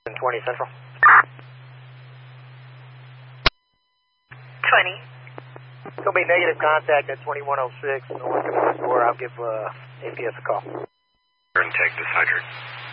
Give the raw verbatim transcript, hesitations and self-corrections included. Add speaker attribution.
Speaker 1: twenty Central.
Speaker 2: twenty.
Speaker 1: It's going to be negative contact at twenty-one oh six north of the door. I'll give uh, A P S a call.
Speaker 3: Turn take this hydrant.